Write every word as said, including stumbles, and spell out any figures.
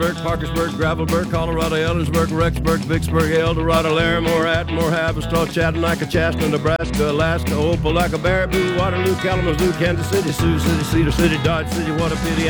Parkersburg, Gravelburg, Colorado, Ellensburg, Rexburg, Vicksburg, Eldorado, Larimore, Atmore, Havistaw, Chattanooga, Chastity, Nebraska, Alaska, Opelika, Baraboo, Waterloo, Kalamazoo, Kansas City, Sioux City, Cedar City, Dodge City, what a pity,